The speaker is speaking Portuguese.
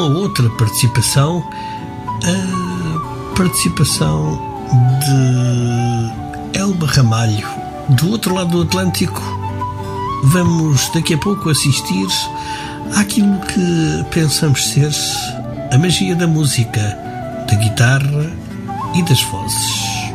uma outra participação, a participação de Elba Ramalho, do outro lado do Atlântico. Vamos daqui a pouco assistir àquilo que pensamos ser a magia da música, da guitarra e das vozes.